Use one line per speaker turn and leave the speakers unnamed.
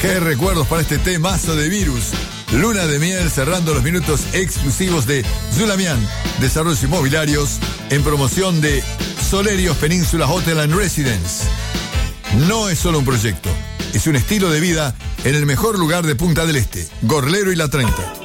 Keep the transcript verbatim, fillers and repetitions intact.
Qué recuerdos para este temazo de Virus. Luna de miel cerrando los minutos exclusivos de Zulamian, Desarrollos Inmobiliarios, en promoción de Solerios Península Hotel and Residence. No es solo un proyecto, es un estilo de vida en el mejor lugar de Punta del Este, Gorlero y La treinta.